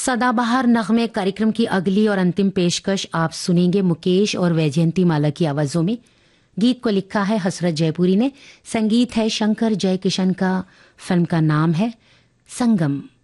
सदाबहार नगमे कार्यक्रम की अगली और अंतिम पेशकश आप सुनेंगे मुकेश और वैजयंती माला की आवाजों में। गीत को लिखा है हसरत जयपुरी ने, संगीत है शंकर जयकिशन का, फिल्म का नाम है संगम।